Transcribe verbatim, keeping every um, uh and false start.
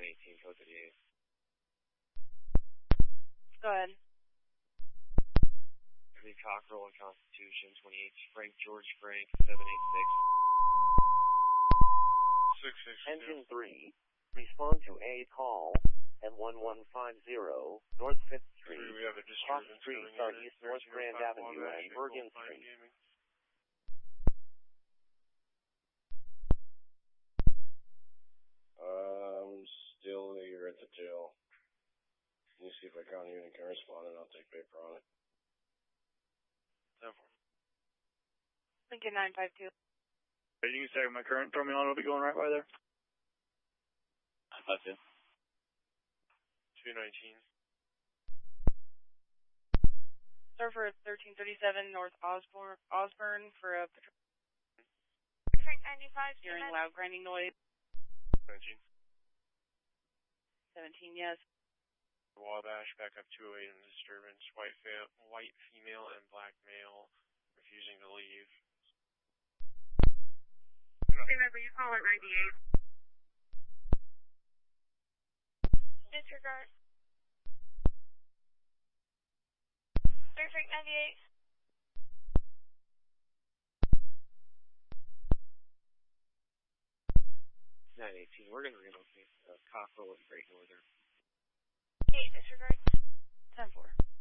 nine eighteen, code thirty-eight. Go ahead. three Cockrell and Constitution, twenty-eight Frank George Frank, seven eight six. six six two. Engine three, respond to a call at one one five zero North fifth Street, We have a Cross disturbance Street, coming in Southeast at North Grand thirteen oh five Avenue, Wabash, and Bergen Equal Fine Street. Gaming. Um, still here at the jail. Can you see if I got any correspondent? I'll take paper on it. ten four. Lincoln nine five two. You can say my current throw me on, it'll be going right by there. nine five two. two nineteen. Surfer thirteen thirty-seven North Osborne, Osborne for a patrol. Frank ninety-five. Hearing loud grinding noise. nineteen. seventeen, yes. Wabash, back up two oh eight in the disturbance. White, fa- white female and black male refusing to leave. Remember, you call it ninety-eight. Disregard. three Frank ninety-eight. nine eighteen, we're going to relocate uh, Cockrell and Great Northern. eight, disregard. ten four.